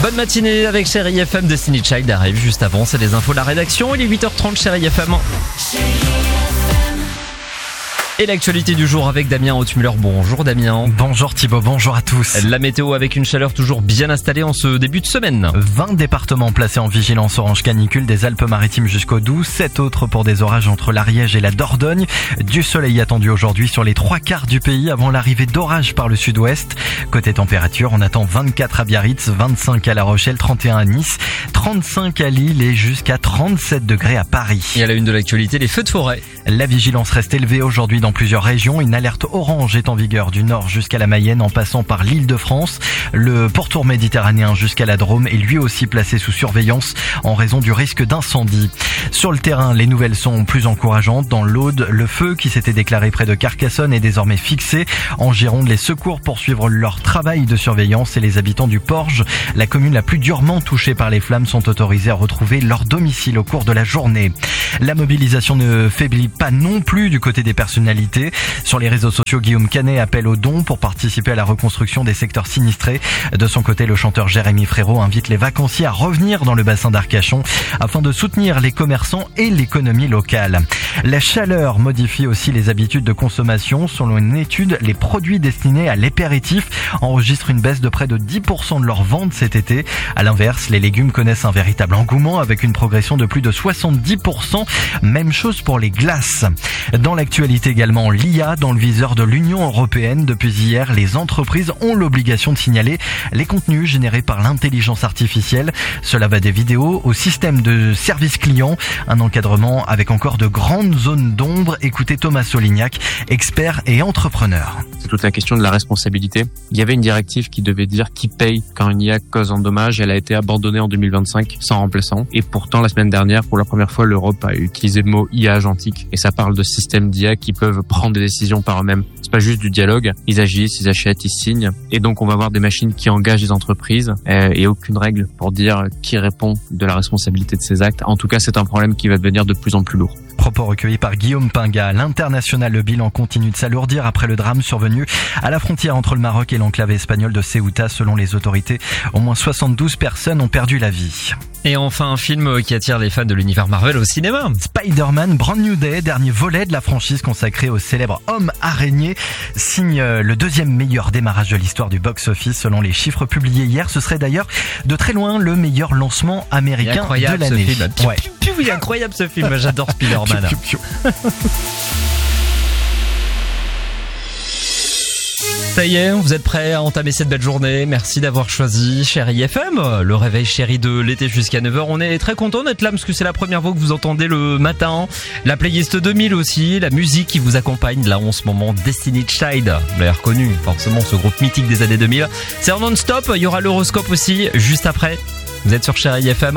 Bonne matinée avec Chérie FM. Destiny Child arrive juste avant, c'est les infos de la rédaction. Il est 8h30 Chérie FM. Et l'actualité du jour avec Damien Hautmuller. Bonjour Damien. Bonjour Thibaut, bonjour à tous. La météo avec une chaleur toujours bien installée en ce début de semaine. 20 départements placés en vigilance orange canicule des Alpes-Maritimes jusqu'au Doubs, 7 autres pour des orages entre l'Ariège et la Dordogne. Du soleil attendu aujourd'hui sur les 3/4 du pays avant l'arrivée d'orages par le sud-ouest. Côté température, on attend 24 à Biarritz, 25 à La Rochelle, 31 à Nice, 35 à Lille et jusqu'à 37 degrés à Paris. Et à la une de l'actualité, les feux de forêt. La vigilance reste élevée aujourd'hui dans plusieurs régions. Une alerte orange est en vigueur du nord jusqu'à la Mayenne en passant par l'Île-de-France. Le pourtour méditerranéen jusqu'à la Drôme est lui aussi placé sous surveillance en raison du risque d'incendie. Sur le terrain, les nouvelles sont plus encourageantes. Dans l'Aude, le feu qui s'était déclaré près de Carcassonne est désormais fixé. En Gironde, les secours poursuivent leur travail de surveillance et les habitants du Porge, la commune la plus durement touchée par les flammes, sont autorisés à retrouver leur domicile au cours de la journée. La mobilisation ne faiblit pas non plus du côté des personnalités. Sur les réseaux sociaux, Guillaume Canet appelle aux dons pour participer à la reconstruction des secteurs sinistrés. De son côté, le chanteur Jérémy Frérot invite les vacanciers à revenir dans le bassin d'Arcachon afin de soutenir les commerçants et l'économie locale. La chaleur modifie aussi les habitudes de consommation. Selon une étude, les produits destinés à l'apéritif enregistrent une baisse de près de 10% de leurs ventes cet été. À l'inverse, les légumes connaissent un véritable engouement avec une progression de plus de 70%. Même chose pour les glaces. Dans l'actualité également, l'IA dans le viseur de l'Union européenne. Depuis hier, les entreprises ont l'obligation de signaler les contenus générés par l'intelligence artificielle. Cela va des vidéos au système de service client. Un encadrement avec encore de grandes zones d'ombre. Écoutez Thomas Solignac, expert et entrepreneur. C'est toute la question de la responsabilité. Il y avait une directive qui devait dire qui paye quand une IA cause un dommage. Elle a été abandonnée en 2025 sans remplaçant. Et pourtant, la semaine dernière, pour la première fois, l'Europe a utilisé le mot IA agentique. Et ça parle de systèmes d'IA qui peuvent prendre des décisions par eux-mêmes. C'est pas juste du dialogue. Ils agissent, ils achètent, ils signent. Et donc, on va avoir des machines qui engagent les entreprises et aucune règle pour dire qui répond de la responsabilité de ces actes. En tout cas, c'est un problème qui va devenir de plus en plus lourd. Propos recueillis par Guillaume Pinga. À l'international, le bilan continue de s'alourdir après le drame survenu à la frontière entre le Maroc et l'enclave espagnole de Ceuta. Selon les autorités, au moins 72 personnes ont perdu la vie. Et enfin, un film qui attire les fans de l'univers Marvel au cinéma. Spider-Man Brand New Day, dernier volet de la franchise consacré au célèbre homme araignée, signe le deuxième meilleur démarrage de l'histoire du box-office. Selon les chiffres publiés hier, ce serait d'ailleurs de très loin le meilleur lancement américain de l'année. Ouais. Il est incroyable ce film, j'adore Spider-Man. Ça y est, vous êtes prêts à entamer cette belle journée. Merci d'avoir choisi Chérie FM, le réveil chéri de l'été jusqu'à 9h. On est très content d'être là parce que c'est la première fois que vous entendez le matin. La playlist 2000 aussi, la musique qui vous accompagne là en ce moment, Destiny Child. Vous l'avez reconnu, forcément, ce groupe mythique des années 2000. C'est en non-stop, il y aura l'horoscope aussi juste après. Vous êtes sur Chérie FM.